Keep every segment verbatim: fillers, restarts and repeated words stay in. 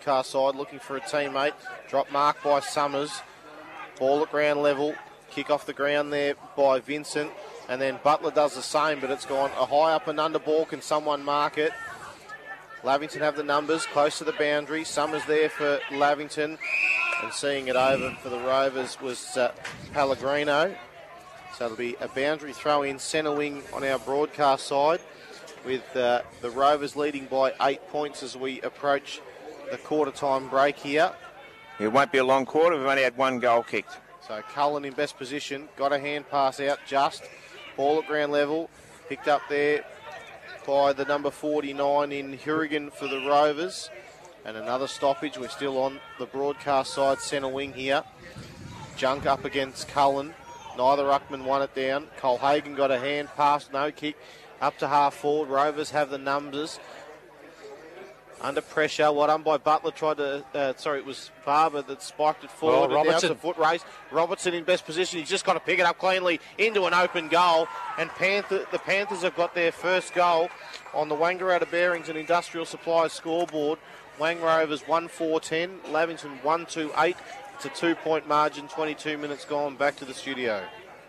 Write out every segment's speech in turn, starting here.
broadcast side, looking for a teammate. Drop mark by Summers. Ball at ground level. Kick off the ground there by Vincent. And then Butler does the same, but it's gone a high up and under ball. Can someone mark it? Lavington have the numbers, close to the boundary. Summers there for Lavington. And seeing it over for the Rovers was uh, Pellegrino. So it'll be a boundary throw in centre wing on our broadcast side, with uh, the Rovers leading by eight points as we approach the quarter time break here. It won't be a long quarter. We've only had one goal kicked. So Cullen in best position, got a hand pass out just. Ball at ground level, picked up there by the number forty-nine in Hurigan for the Rovers. And another stoppage. We're still on the broadcast side centre wing here. Junk up against Cullen. Neither ruckman won it down. Colhagen got a hand pass, no kick. Up to half forward. Rovers have the numbers. Under pressure. What done by Butler tried to, uh, sorry, it was Barber that spiked it forward. Well, and now it's Robertson. a foot race. Robertson in best position. He's just got to pick it up cleanly into an open goal. And Panther, the Panthers have got their first goal on the Wangaratta Bearings and Industrial Supplies scoreboard. Wang Rovers one four ten, Lavington one two eight. It's a two-point margin, twenty-two minutes gone. Back to the studio.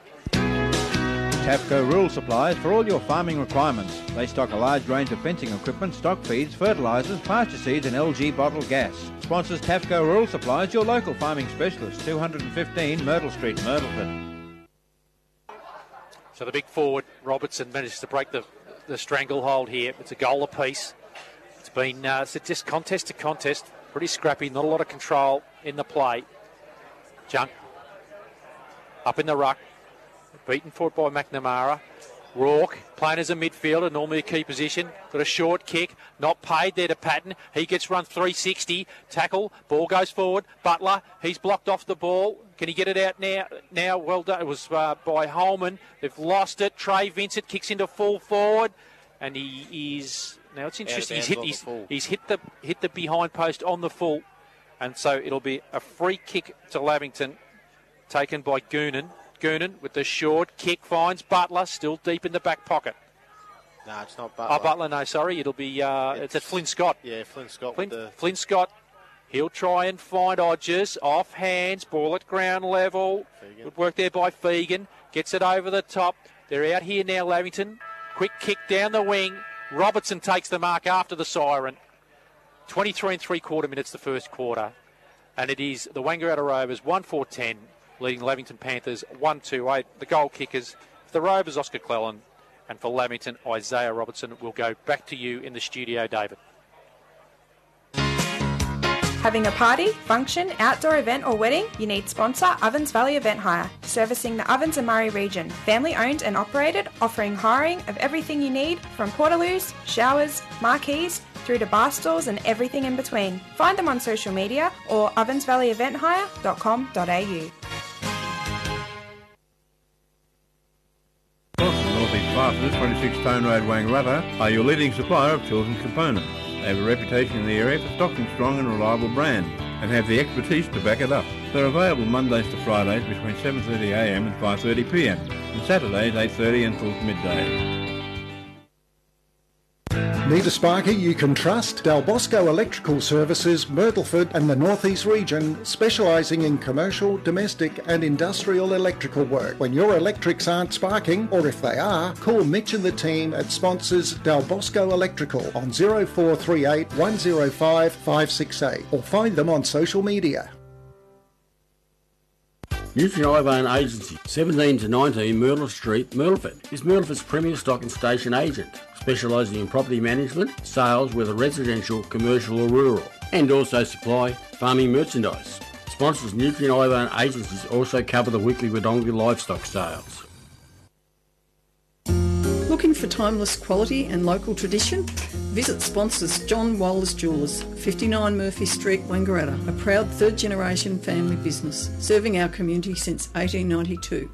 Tafco Rural Supplies for all your farming requirements. They stock a large range of fencing equipment, stock feeds, fertilisers, pasture seeds and L G bottled gas. Sponsors Tafco Rural Supplies, your local farming specialist, two fifteen Myrtle Street, Myrtleford. So the big forward, Robertson, manages to break the, the stranglehold here. It's a goal apiece. It's been uh, it's just contest to contest. Pretty scrappy, not a lot of control in the play. Junk up in the ruck. Beaten forward by McNamara. Rourke playing as a midfielder, normally a key position. Got a short kick, not paid there to Patton. He gets run three sixty. Tackle, ball goes forward. Butler, he's blocked off the ball. Can he get it out now? Now, well done. It was uh, by Holman. They've lost it. Trey Vincent kicks into full forward, and he is now. It's interesting. He's hit. He's, he's hit the hit the behind post on the full, and so it'll be a free kick to Lavington, taken by Goonan. Goonan with the short kick finds Butler, still deep in the back pocket. No, it's not Butler. Oh, Butler, no, sorry. It'll be, uh, it's, it's at Flynn Scott. Yeah, Flynn Scott. Flynn, with the... Flynn Scott, he'll try and find Odgers, off hands, ball at ground level. Fegan. Good work there by Fegan. Gets it over the top. They're out here now, Lavington. Quick kick down the wing. Robertson takes the mark after the siren. twenty-three and three quarter minutes the first quarter. And it is the Wangaratta Rovers one four ten. Leading Lavington Panthers one two eight. The goal kickers for the Rovers, Oscar Clellan, and for Lavington, Isaiah Robertson. Will go back to you in the studio, David. Having a party, function, outdoor event or wedding? You need sponsor Ovens Valley Event Hire, servicing the Ovens and Murray region. Family owned and operated, offering hiring of everything you need from portaloos, showers, marquees, through to bar stools and everything in between. Find them on social media or ovens valley event hire dot com dot a u. Northeast Plasters, twenty-six Stone Road, Wangaratta, are your leading supplier of tools and components. They have a reputation in the area for stocking strong and reliable brands and have the expertise to back it up. They're available Mondays to Fridays between seven thirty a m and five thirty p m and Saturdays eight thirty until midday. Need a sparky you can trust? Del Bosco Electrical Services, Myrtleford and the North East region, specialising in commercial, domestic and industrial electrical work. When your electrics aren't sparking, or if they are, call Mitch and the team at sponsors Del Bosco Electrical on zero four three eight, one zero five, five six eight or find them on social media. Nutrien Agency, seventeen to nineteen Myrtle Street, Myrtleford, is Myrtleford's premier stock and station agent, specialising in property management, sales, whether residential, commercial or rural, and also supply farming merchandise. Sponsors Nutrien Agencies also cover the weekly Wodonga livestock sales. Looking for timeless quality and local tradition? Visit sponsors John Waller's Jewellers, fifty-nine Murphy Street, Wangaratta, a proud third generation family business, serving our community since eighteen ninety-two.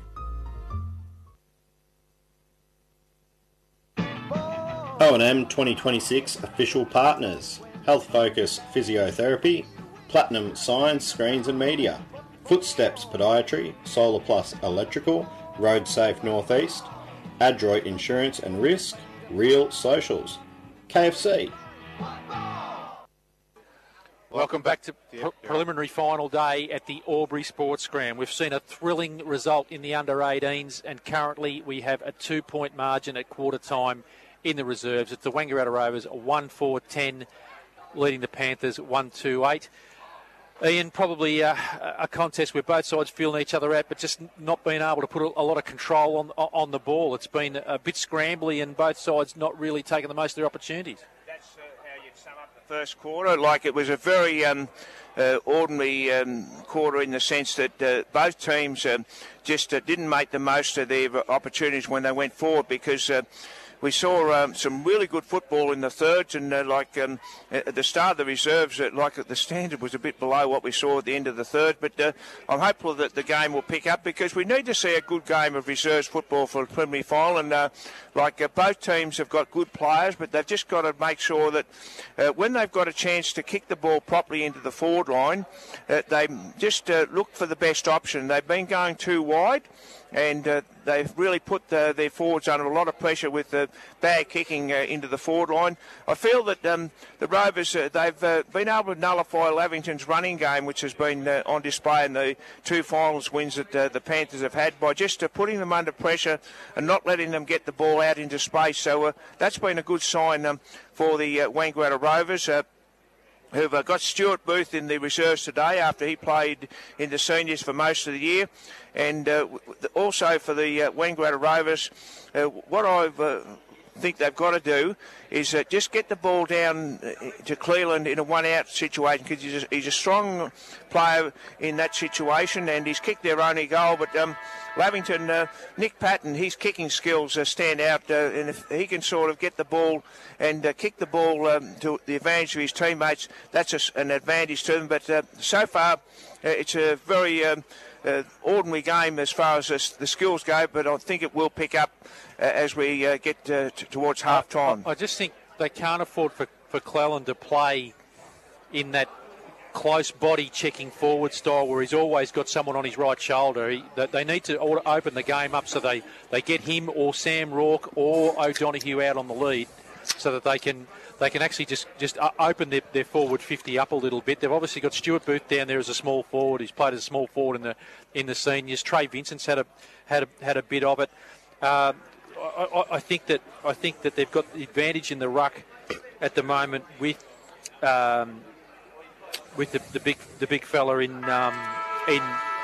O and M twenty twenty-six official partners: Health Focus Physiotherapy, Platinum Science Screens and Media, Footsteps Podiatry, Solar Plus Electrical, Road Safe Northeast, Adroit Insurance and Risk, Real Socials, K F C. Welcome back to pre- preliminary final day at the Albury Sports Ground. We've seen a thrilling result in the under eighteens, and currently we have a two-point margin at quarter time in the reserves. It's the Wangaratta Rovers one four ten, leading the Panthers one two eight. Ian, probably uh, a contest where both sides feeling each other out, but just not being able to put a, a lot of control on on the ball. It's been a bit scrambly, and both sides not really taking the most of their opportunities. First quarter, like it was a very um, uh, ordinary um, quarter in the sense that uh, both teams um, just uh, didn't make the most of their opportunities when they went forward, because uh, we saw um, some really good football in the thirds, and uh, like um, at the start of the reserves, uh, like the standard was a bit below what we saw at the end of the third. But uh, I'm hopeful that the game will pick up, because we need to see a good game of reserves football for the preliminary final. And uh, like uh, both teams have got good players, but they've just got to make sure that uh, when they've got a chance to kick the ball properly into the forward line, uh, they just uh, look for the best option. They've been going too wide, and uh, they've really put the, their forwards under a lot of pressure with the bad kicking uh, into the forward line. I feel that um, the Rovers, uh, they've uh, been able to nullify Lavington's running game, which has been uh, on display in the two finals wins that uh, the Panthers have had, by just uh, putting them under pressure and not letting them get the ball out into space. So uh, that's been a good sign um, for the uh, Wangaratta Rovers. Uh, who've uh, got Stuart Booth in the reserves today after he played in the seniors for most of the year. And uh, also for the uh, Wangaratta Rovers, uh, what I uh, think they've got to do is uh, just get the ball down to Cleland in a one-out situation, because he's, he's a strong player in that situation, and he's kicked their only goal. But um, Lavington, uh, Nick Patton, his kicking skills uh, stand out, uh, and if he can sort of get the ball and uh, kick the ball um, to the advantage of his teammates, that's a, an advantage to them. But uh, so far, uh, it's a very um, uh, ordinary game as far as uh, the skills go, but I think it will pick up uh, as we uh, get uh, t- towards half-time. I, I just think they can't afford for, for Cleland to play in that close body checking forward style where he's always got someone on his right shoulder. He, they need to open the game up so they, they get him or Sam Rourke or O'Donoghue out on the lead, so that they can they can actually just, just open their, their forward fifty up a little bit. They've obviously got Stuart Booth down there as a small forward. He's played as a small forward in the in the seniors. Trey Vincent's had a had a, had a bit of it. Uh, I, I, I think that I think that they've got the advantage in the ruck at the moment with um, with the, the big the big fella in um, in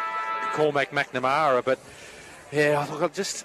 Cormac McNamara. But yeah, look, I'm just.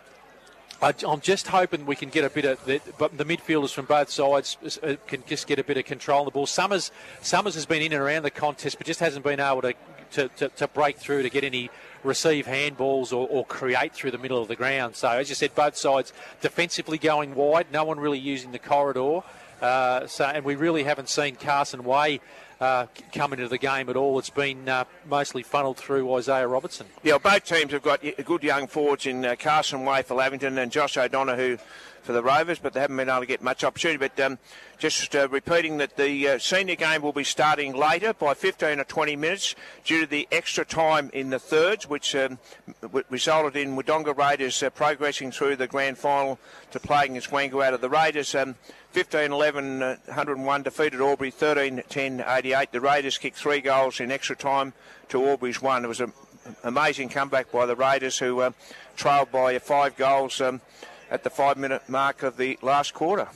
I'm just hoping we can get a bit of the, but the midfielders from both sides can just get a bit of control on the ball. Summers, Summers has been in and around the contest, but just hasn't been able to to, to, to break through to get any receive handballs or, or create through the middle of the ground. So as you said, both sides defensively going wide, no one really using the corridor. Uh, so and we really haven't seen Carson Way Uh, come into the game at all. It's been uh, mostly funneled through Isaiah Robertson. Yeah, both teams have got good young forwards in uh, Carson Way for Lavington and Josh O'Donoghue for the Rovers, but they haven't been able to get much opportunity. But um, just uh, repeating that the uh, senior game will be starting later by fifteen or twenty minutes due to the extra time in the thirds, which um, w- resulted in Wodonga Raiders uh, progressing through the grand final to play against Wangaratta. The Raiders um, fifteen eleven, uh, one hundred one defeated Albury thirteen ten eighty-eight. The Raiders kicked three goals in extra time to Albury's one. It was an amazing comeback by the Raiders, who uh, trailed by five goals um, at the five-minute mark of the last quarter.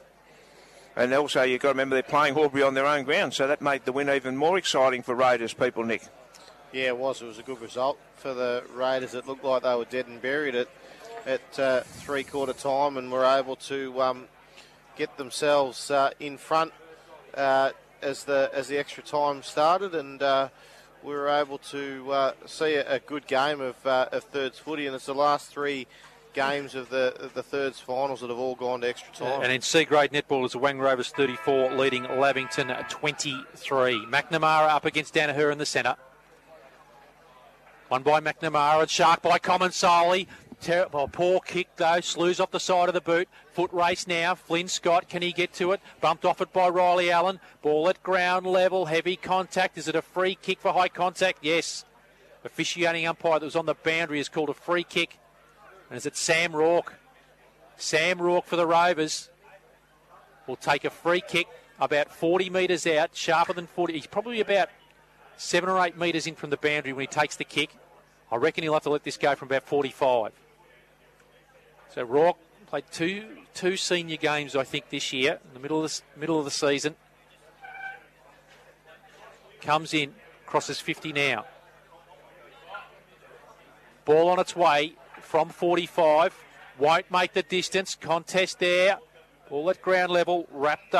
And also, you've got to remember they're playing Albury on their own ground, so that made the win even more exciting for Raiders people, Nick. Yeah, it was. It was a good result for the Raiders. It looked like they were dead and buried at, at uh, three-quarter time, and were able to um, get themselves uh, in front uh, as the as the extra time started, and uh, we were able to uh, see a, a good game of, uh, of thirds footy, and it's the last three games of the of the thirds finals that have all gone to extra time. And in C-grade netball is the Wang Rovers thirty-four leading Lavington twenty-three. McNamara up against Danaher in the centre. One by McNamara and Shark by Comensoli. Terrible, poor kick though. Slews off the side of the boot. Foot race now. Flynn Scott, can he get to it? Bumped off it by Riley Allen. Ball at ground level. Heavy contact. Is it a free kick for high contact? Yes. Officiating umpire that was on the boundary has called a free kick. And is it Sam Rourke? Sam Rourke for the Rovers will take a free kick about forty metres out, sharper than forty. He's probably about seven or eight metres in from the boundary when he takes the kick. I reckon he'll have to let this go from about forty-five. So Rourke played two two senior games, I think, this year in the middle of the middle of the season. Comes in, crosses fifty now. Ball on its way from forty-five. Won't make the distance. Contest there. All at ground level, wrapped up.